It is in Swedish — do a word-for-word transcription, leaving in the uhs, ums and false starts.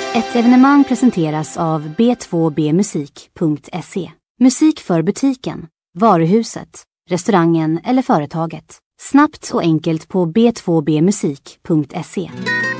Ett evenemang presenteras av b två b musik punkt se. Musik för butiken, varuhuset, restaurangen eller företaget. Snabbt och enkelt på b två b musik punkt se.